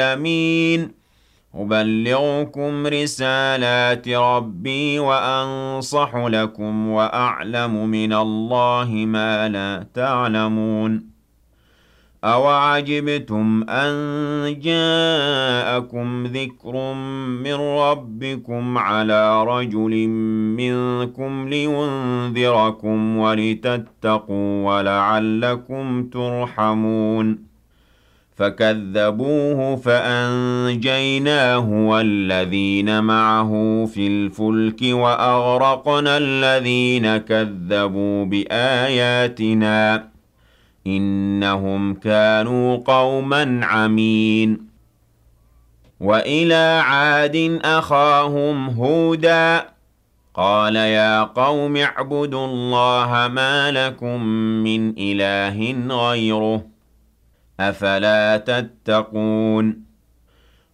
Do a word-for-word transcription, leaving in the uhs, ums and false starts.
العالمين أبلغكم رسالات ربي وأنصح لكم وأعلم من الله ما لا تعلمون أَوَعَجِبْتُمْ أَن جَاءَكُمْ ذِكْرٌ مِّن رَّبِّكُمْ عَلَىٰ رَجُلٍ مِّنكُمْ لِيُنذِرَكُمْ وَلِتَتَّقُوا وَلَعَلَّكُمْ تُرْحَمُونَ فَكَذَّبُوهُ فَأَنجَيْنَاهُ وَالَّذِينَ مَعَهُ فِي الْفُلْكِ وَأَغْرَقْنَا الَّذِينَ كَذَّبُوا بِآيَاتِنَا ۚ إِنَّهُمْ كَانُوا قَوْمًا عَمِينَ وَإِلَىٰ عَادٍ أَخَاهُمْ هُودًا قَالَ يَا قَوْمِ اعْبُدُوا اللَّهَ مَا لَكُم مِّنْ إِلَٰهٍ غَيْرُهُ ۖ أَفَلَا تَتَّقُونَ